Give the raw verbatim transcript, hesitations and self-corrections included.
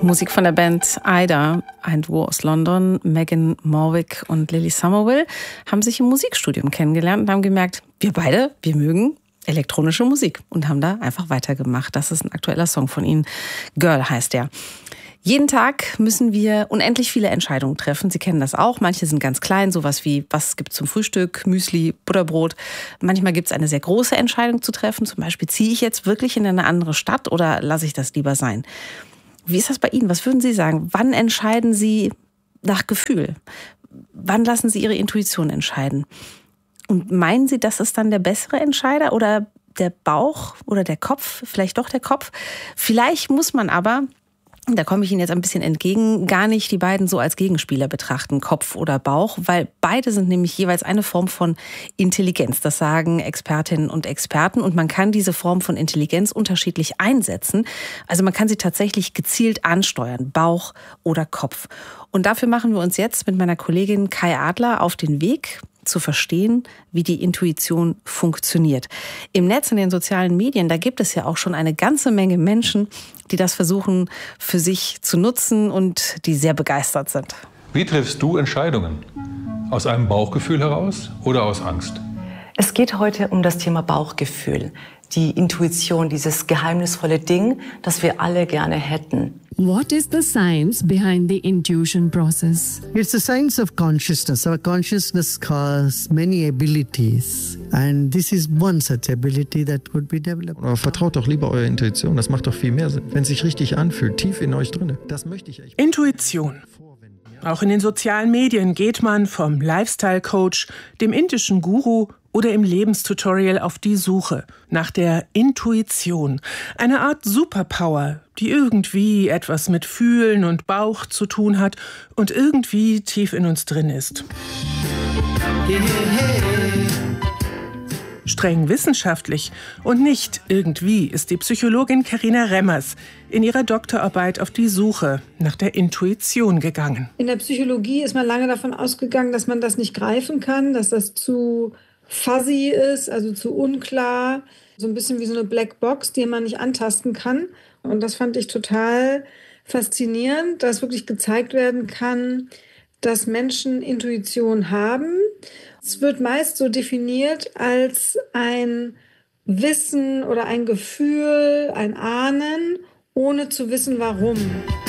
Musik von der Band Ida, ein Duo aus London. Megan Morwick und Lily Somerville haben sich im Musikstudium kennengelernt und haben gemerkt, wir beide, wir mögen elektronische Musik und haben da einfach weitergemacht. Das ist ein aktueller Song von ihnen. Girl heißt der. Jeden Tag müssen wir unendlich viele Entscheidungen treffen. Sie kennen das auch. Manche sind ganz klein, sowas wie, was gibt's zum Frühstück, Müsli, Butterbrot. Manchmal gibt es eine sehr große Entscheidung zu treffen. Zum Beispiel, ziehe ich jetzt wirklich in eine andere Stadt oder lasse ich das lieber sein? Wie ist das bei Ihnen? Was würden Sie sagen? Wann entscheiden Sie nach Gefühl? Wann lassen Sie Ihre Intuition entscheiden? Und meinen Sie, das ist dann der bessere Entscheider oder der Bauch oder der Kopf? Vielleicht doch der Kopf? Vielleicht muss man aber, da komme ich Ihnen jetzt ein bisschen entgegen, gar nicht die beiden so als Gegenspieler betrachten, Kopf oder Bauch, weil beide sind nämlich jeweils eine Form von Intelligenz. Das sagen Expertinnen und Experten und man kann diese Form von Intelligenz unterschiedlich einsetzen. Also man kann sie tatsächlich gezielt ansteuern, Bauch oder Kopf. Und dafür machen wir uns jetzt mit meiner Kollegin Kai Adler auf den Weg, zu verstehen, wie die Intuition funktioniert. Im Netz, in den sozialen Medien, da gibt es ja auch schon eine ganze Menge Menschen, die das versuchen für sich zu nutzen und die sehr begeistert sind. Wie triffst du Entscheidungen? Aus einem Bauchgefühl heraus oder aus Angst? Es geht heute um das Thema Bauchgefühl, die Intuition, dieses geheimnisvolle Ding, das wir alle gerne hätten. What is the science behind the intuition process? It's the science of consciousness. Our consciousness has many abilities. And this is one such ability that would be developed. Aber vertraut doch lieber eurer Intuition. Das macht doch viel mehr Sinn. Wenn es sich richtig anfühlt, tief in euch drin. Das möchte ich echt. Intuition. Auch in den sozialen Medien geht man vom Lifestyle-Coach, dem indischen Guru oder im Lebenstutorial auf die Suche nach der Intuition. Eine Art Superpower, die irgendwie etwas mit Fühlen und Bauch zu tun hat und irgendwie tief in uns drin ist. Streng wissenschaftlich und nicht irgendwie ist die Psychologin Carina Remmers in ihrer Doktorarbeit auf die Suche nach der Intuition gegangen. In der Psychologie ist man lange davon ausgegangen, dass man das nicht greifen kann, dass das zu fuzzy ist, also zu unklar, so ein bisschen wie so eine Blackbox, die man nicht antasten kann. Und das fand ich total faszinierend, dass wirklich gezeigt werden kann, dass Menschen Intuition haben. Es wird meist so definiert als ein Wissen oder ein Gefühl, ein Ahnen, ohne zu wissen, warum.